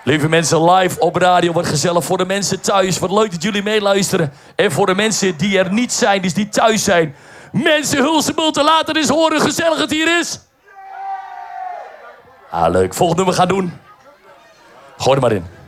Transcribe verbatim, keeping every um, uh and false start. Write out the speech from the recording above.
Lieve mensen, live op radio, wat gezellig. Voor de mensen thuis, wat leuk dat jullie meeluisteren. En voor de mensen die er niet zijn, dus die thuis zijn. Mensen, Hulsebult, laat het eens horen hoe gezellig het hier is. Ah, leuk. Volgende nummer gaan doen. Gooi er maar in.